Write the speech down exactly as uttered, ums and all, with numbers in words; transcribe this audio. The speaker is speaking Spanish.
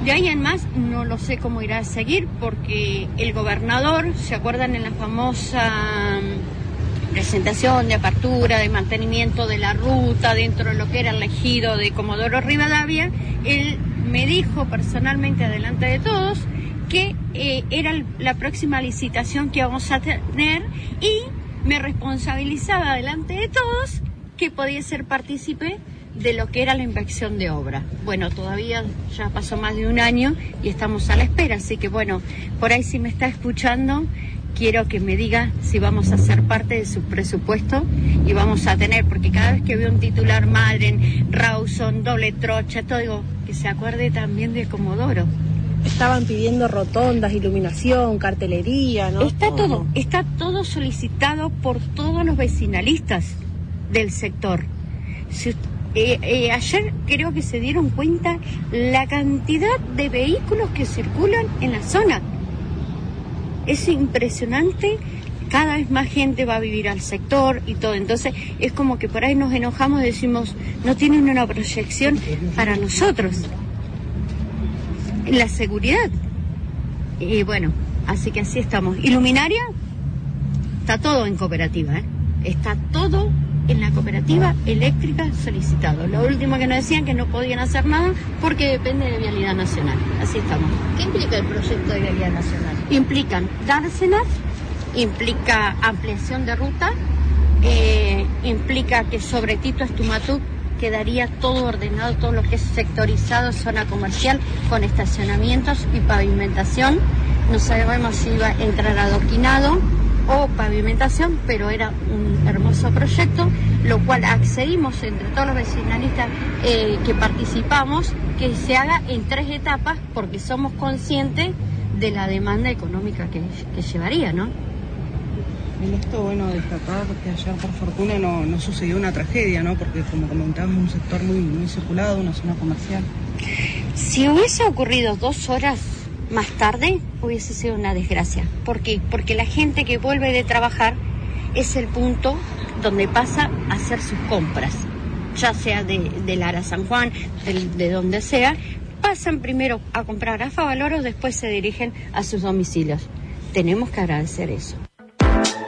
De ahí en más no lo sé cómo irá a seguir, porque el gobernador, ¿se acuerdan en la famosa presentación de apertura, de mantenimiento de la ruta dentro de lo que era el ejido de Comodoro Rivadavia? Él me dijo personalmente, adelante de todos, que eh, era la próxima licitación que íbamos a tener y me responsabilizaba delante de todos que podía ser partícipe de lo que era la inspección de obra. Bueno, todavía ya pasó más de un año y estamos a la espera, así que bueno, por ahí si me está escuchando, quiero que me diga si vamos a ser parte de su presupuesto y vamos a tener, porque cada vez que veo un titular Madren, Rawson, doble trocha, todo, digo, que se acuerde también de Comodoro. Estaban pidiendo rotondas, iluminación, cartelería, ¿no? Está oh, todo, no. está todo solicitado por todos los vecinalistas del sector. Si, eh, eh, ayer creo que se dieron cuenta la cantidad de vehículos que circulan en la zona. Es impresionante, cada vez más gente va a vivir al sector y todo, entonces es como que por ahí nos enojamos y decimos, no tienen una proyección para nosotros. La seguridad. Y bueno, así que así estamos. Iluminaria, está todo en cooperativa, ¿eh? Está todo en la cooperativa eléctrica solicitado. Lo último que nos decían que no podían hacer nada porque depende de Vialidad Nacional. Así estamos. ¿Qué implica el proyecto de Vialidad Nacional? Implican dárselas, implica ampliación de ruta, eh, implica que sobre Tito Estumatú quedaría todo ordenado, todo lo que es sectorizado, zona comercial, con estacionamientos y pavimentación. No sabemos si iba a entrar adoquinado o pavimentación, pero era un hermoso proyecto, lo cual accedimos entre todos los vecinalistas eh, que participamos, que se haga en tres etapas, porque somos conscientes de la demanda económica que, que llevaría, ¿no? En esto, bueno, destacar que ayer por fortuna no, no sucedió una tragedia, ¿no? Porque como comentábamos, es un sector muy, muy circulado, una zona comercial. Si hubiese ocurrido dos horas más tarde, hubiese sido una desgracia. ¿Por qué? Porque la gente que vuelve de trabajar es el punto donde pasa a hacer sus compras, ya sea de, de Lara San Juan, de, de donde sea, pasan primero a comprar a Favaloro, después se dirigen a sus domicilios. Tenemos que agradecer eso.